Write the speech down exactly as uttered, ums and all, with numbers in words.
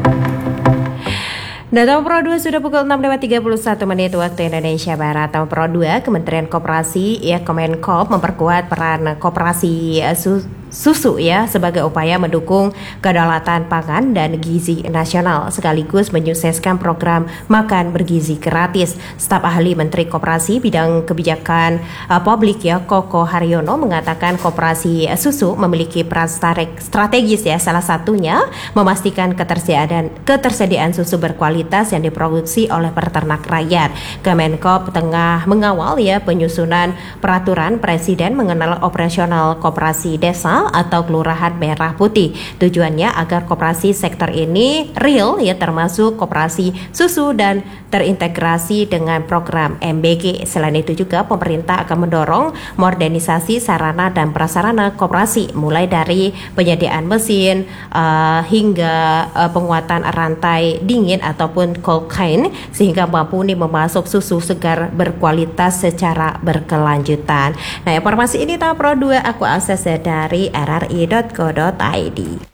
Data Pro dua sudah pukul enam lewat tiga puluh satu menit waktu Indonesia Barat. Tahun Pro dua, Kementerian Koperasi ya Kemenkop memperkuat peran koperasi uh, su susu ya sebagai upaya mendukung kedaulatan pangan dan gizi nasional sekaligus menyukseskan program makan bergizi gratis. Staf ahli Menteri Koperasi bidang kebijakan uh, publik ya Koko Haryono mengatakan koperasi uh, susu memiliki peran strategis ya, salah satunya memastikan ketersediaan ketersediaan susu berkualitas yang diproduksi oleh peternak rakyat. Kemenkop tengah mengawal ya penyusunan peraturan Presiden mengenal operasional koperasi desa atau kelurahan merah putih. Tujuannya agar koperasi sektor ini real ya, termasuk koperasi susu dan terintegrasi dengan program M B G. Selain itu juga pemerintah akan mendorong modernisasi sarana dan prasarana koperasi mulai dari penyediaan mesin uh, hingga uh, penguatan rantai dingin ataupun cold chain sehingga mampu nih memasok susu segar berkualitas secara berkelanjutan. Nah, informasi ini Tahun Pro dua aku akses dari r r i dot co dot i d.